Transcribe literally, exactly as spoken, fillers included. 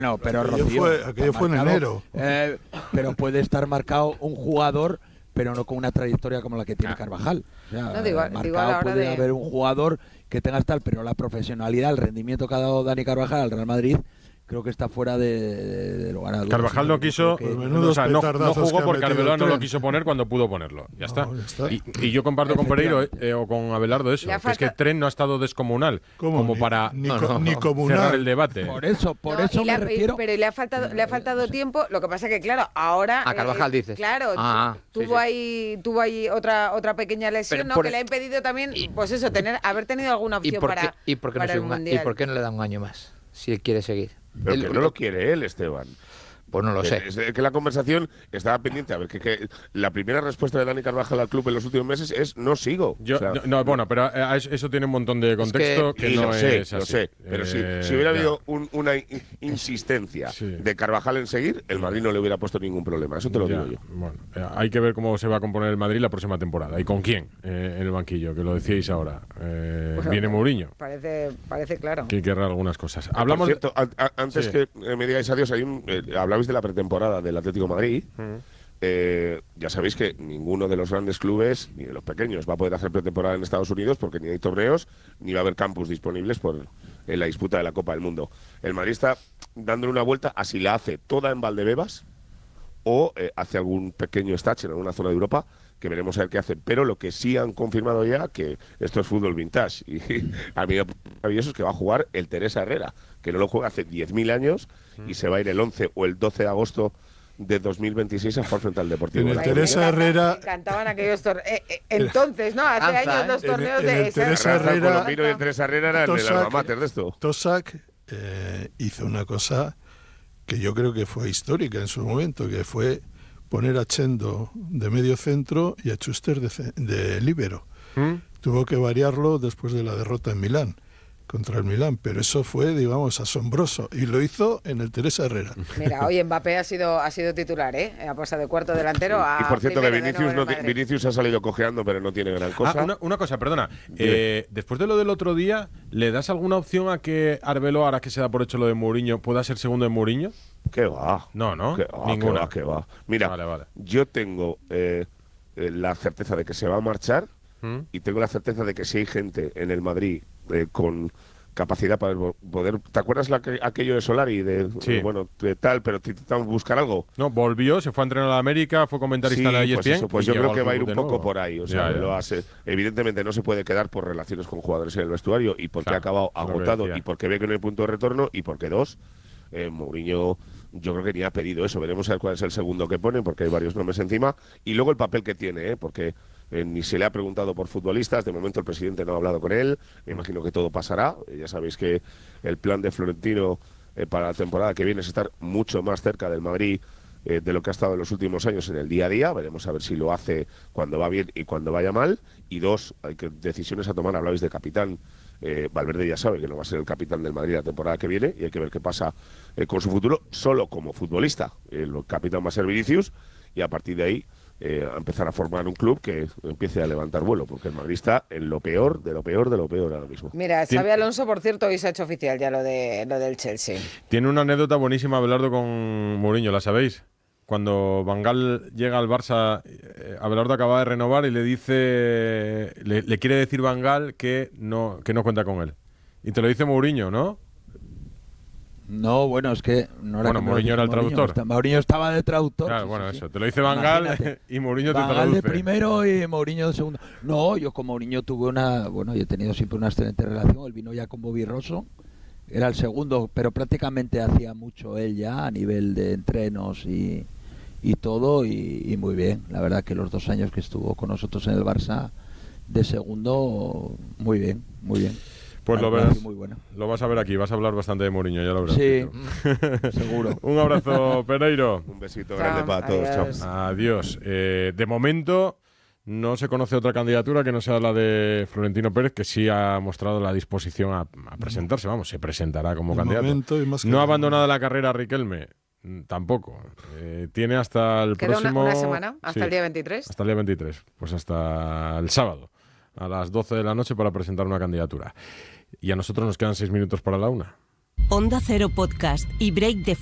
No, pero aquello Rocío, fue, aquello fue en marcado, enero. Eh, pero puede estar marcado un jugador, pero no con una trayectoria como la que tiene Carvajal. O sea, No, digo, marcado digo a la hora puede de... haber un jugador que tengas tal, pero la profesionalidad, el rendimiento que ha dado Dani Carvajal al Real Madrid, creo que está fuera de, de, de lugar a dudas. Carvajal no quiso, Pues o sea, no, no jugó porque Arbeloa no lo tren. quiso poner cuando pudo ponerlo. Ya, No, está. ya está. Y, y yo comparto con Pereiro eh, o con Abelardo eso, que falta... es que Tren no ha estado descomunal ¿Cómo? como Ni, para ni, no, co, no, ni comunal. cerrar el debate. Por eso, por no, eso me me refiero. Pero le ha faltado, le ha faltado tiempo. Lo que pasa que, claro, ahora. A Carvajal eh, dices. Claro, ah, tuvo sí, sí. ahí, tuvo ahí otra, otra pequeña lesión, Pero ¿no? por- Que le ha impedido también, y- pues eso, tener, haber tenido alguna ¿Y opción por, qué, para, y, por qué no para se el un- ¿Y mundial. por qué no le da un año más? Si él quiere seguir. Pero Él- que no lo quiere él, Esteban. Pues no lo sé. Es de que la conversación estaba pendiente. A ver, que, que la primera respuesta de Dani Carvajal al club en los últimos meses es no sigo. Yo, O sea, no, no, bueno, pero eh, eso, eso tiene un montón de contexto que, y no lo sé, es así. lo sé. Pero si, Eh, si hubiera ya. habido un- una in- insistencia Sí. de Carvajal en seguir, el Madrid no le hubiera puesto ningún problema. Eso te lo Ya, digo yo. Bueno, eh, hay que ver cómo se va a componer el Madrid la próxima temporada y con quién eh, en el banquillo, que lo decíais ahora. Eh, Pues, viene Mourinho, Parece, parece claro. que querrá algunas cosas. Por Hablamos. cierto, a- a- antes Sí. que eh, me digáis adiós, hay un, eh, hablabais de la pretemporada del Atlético de Madrid. Eh, ya sabéis que ninguno de los grandes clubes, ni de los pequeños, va a poder hacer pretemporada en Estados Unidos porque ni hay torneos, ni va a haber campus disponibles por en la disputa de la Copa del Mundo. El Madrid está dándole una vuelta a si la hace toda en Valdebebas o eh, hace algún pequeño stage en alguna zona de Europa, que veremos a ver qué hacen. Pero lo que sí han confirmado ya, que esto es fútbol vintage, y a mí lo maravilloso es que va a jugar el Teresa Herrera, que no lo juega hace diez mil años, y se va a ir el once o el doce de agosto de dos mil veintiséis a jugar frente al Deportivo. En el de La Ay, Teresa me encanta- Herrera- me encantaban aquellos torneos. Eh, eh, entonces, ¿no? Hace Danza, años ¿eh? los En el- torneos en de el esa- Teresa Raza Herrera- Colombino y el Teresa Herrera era el Tosac- alma mater de esto. Tosac eh, hizo una cosa que yo creo que fue histórica en su momento, que fue poner a Chendo de medio centro y a Schuster de, ce- de líbero. ¿Mm? Tuvo que variarlo después de la derrota en Milán, contra el Milán, pero eso fue, digamos, asombroso, y lo hizo en el Teresa Herrera. Mira, hoy Mbappé ha sido, ha sido titular, ¿eh? Ha pasado de cuarto delantero a. Y por cierto, que primero de Vinicius, nuevo no en el ti- Madrid. Vinicius ha salido cojeando, pero no tiene gran cosa. Ah, una, una cosa, perdona. Eh, después de lo del otro día, ¿le das alguna opción a que Arbeloa, ahora que se da por hecho lo de Mourinho, pueda ser segundo en Mourinho? ¿Qué va? No, ¿no? ¿Qué va, Ninguna. qué va, qué va? Mira, Vale, vale. yo tengo eh, eh, la certeza de que se va a marchar ¿Mm? y tengo la certeza de que si hay gente en el Madrid eh, con capacidad para poder... ¿Te acuerdas la que, aquello de Solari? De, Sí. de, bueno, de tal, pero intentamos buscar algo. No, volvió, se fue a entrenar a la América, fue comentarista Sí, de la E S pues, P N. eso, pues y yo llegó creo al que va a ir club un de poco nuevo. por ahí. O sea, Ya, ya. lo hace. Evidentemente no se puede quedar por relaciones con jugadores en el vestuario y porque Claro, ha acabado es lo que agotado decía. y porque ve que no hay punto de retorno y porque dos, eh, Mourinho yo creo que ni ha pedido eso. Veremos a ver cuál es el segundo que pone porque hay varios nombres encima. Y luego el papel que tiene, ¿eh? porque eh, ni se le ha preguntado por futbolistas. De momento el presidente no ha hablado con él. Me imagino que todo pasará. Eh, ya sabéis que el plan de Florentino eh, para la temporada que viene es estar mucho más cerca del Madrid eh, de lo que ha estado en los últimos años en el día a día. Veremos a ver si lo hace cuando va bien y cuando vaya mal. Y dos, hay que decisiones a tomar. Hablabais de capitán. Eh, Valverde ya sabe que no va a ser el capitán del Madrid la temporada que viene y hay que ver qué pasa eh, con su futuro solo como futbolista. El capitán va a ser Vinicius y a partir de ahí eh, a empezar a formar un club que empiece a levantar vuelo, porque el Madrid está en lo peor, de lo peor, de lo peor ahora mismo. Mira, Tien- Xabi Alonso, por cierto, hoy se ha hecho oficial ya lo de lo del Chelsea. Tiene una anécdota buenísima Abelardo con Mourinho, ¿la sabéis? Cuando Van Gaal llega al Barça, eh, Abelardo acaba de renovar y le dice, le, le quiere decir Van Gaal que no, que no cuenta con él. Y te lo dice Mourinho, ¿no? No, bueno, es que no era Bueno, que me lo Mourinho era el dijo Mourinho, traductor. está- Mourinho estaba de traductor. Claro, sí, bueno, sí, eso. sí. Te lo dice Van Gaal Imagínate. y Mourinho te Van Gaal traduce. de primero y Mourinho de segundo. No, yo con Mourinho tuve una, bueno, yo he tenido siempre una excelente relación. Él vino ya con Bobby Rosso, era el segundo, pero prácticamente hacía mucho él ya a nivel de entrenos y, y todo, y, y muy bien. La verdad que los dos años que estuvo con nosotros en el Barça de segundo, muy bien, muy bien. Pues Una lo relación verás. muy buena. Lo vas a ver aquí, vas a hablar bastante de Mourinho, ya lo verás. Sí, Tito. seguro. Un abrazo, Pereiro. Un besito Chao, grande para todos. Chao. adiós. Adiós. Eh, de momento no se conoce otra candidatura que no sea la de Florentino Pérez, que sí ha mostrado la disposición a, a presentarse. Vamos, se presentará como De candidato. momento y más que No ha nada. abandonado la carrera Riquelme, mm, tampoco. Eh, tiene hasta el Queda una, próximo... una semana, hasta sí, el día veintitrés. hasta el día veintitrés. Pues hasta el sábado, a las doce de la noche para presentar una candidatura. Y a nosotros nos quedan seis minutos para la una. Onda Cero Podcast y Break the